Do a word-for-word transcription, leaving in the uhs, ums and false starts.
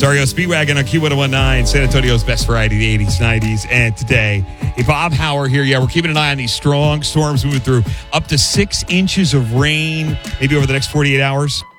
Dario Speedwagon on Q one nineteen, San Antonio's best variety, the eighties, nineties, and today. Hey, Bob Hauer here. Yeah, we're keeping an eye on these strong storms moving through. Up to six inches of rain, maybe over the next forty-eight hours.